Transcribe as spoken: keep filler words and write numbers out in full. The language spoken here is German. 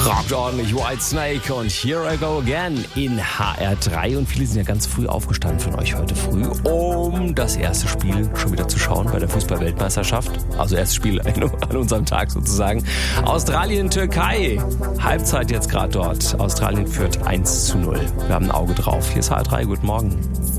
Rockt ordentlich Whitesnake und Here I Go Again in H R drei. Und viele sind ja ganz früh aufgestanden von euch heute früh, um das erste Spiel schon wieder zu schauen bei der Fußball-Weltmeisterschaft. Also erstes Spiel an unserem Tag sozusagen. Australien, Türkei. Halbzeit jetzt gerade dort. Australien führt eins zu null. Wir haben ein Auge drauf. Hier ist H R drei. Guten Morgen.